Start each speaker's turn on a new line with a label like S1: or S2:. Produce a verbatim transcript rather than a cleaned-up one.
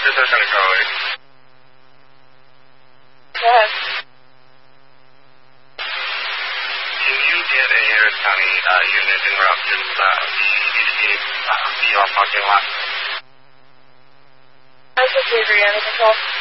S1: This is going to go away.
S2: Yes.
S1: Can you get a Harris County uh, unit en route to uh, the D C uh, P R parking lot?
S2: I just leave your unit control.